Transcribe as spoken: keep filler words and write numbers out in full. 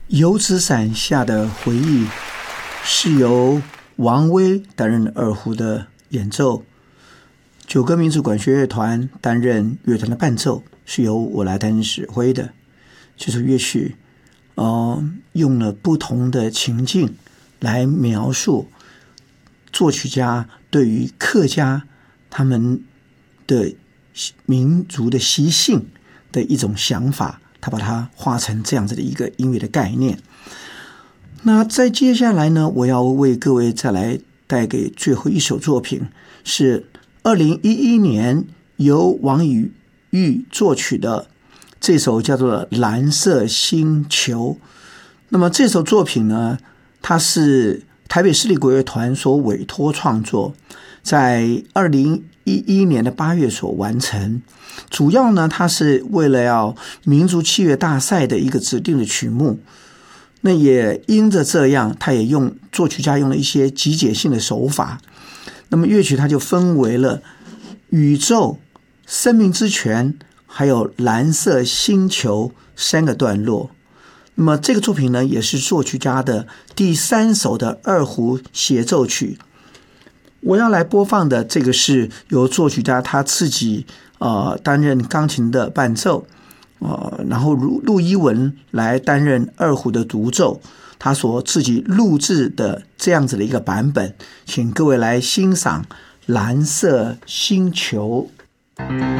油纸伞下的回忆是由王威担任二胡的演奏，九歌民族管弦乐团担任乐团的伴奏，是由我来担任指挥的。这首乐曲呃，用了不同的情境来描述作曲家对于客家他们的民族的习性的一种想法，他把它画成这样子的一个音乐的概念。那在接下来呢，我要为各位再来带给最后一首作品，是二零一一年由王宇玉作曲的这首叫做《蓝色星球》。那么这首作品呢，它是台北市立国乐团所委托创作，在二零一一年的八月所完成。主要呢，它是为了要民族器乐大赛的一个指定的曲目。那也因着这样，他也用作曲家用了一些集解性的手法。那么乐曲它就分为了宇宙、生命之泉还有蓝色星球三个段落。那么这个作品呢，也是作曲家的第三首的二胡协奏曲。我要来播放的这个是由作曲家他自己呃担任钢琴的伴奏，呃，然后陆一文来担任二胡的独奏，他所自己录制的这样子的一个版本，请各位来欣赏《蓝色星球》。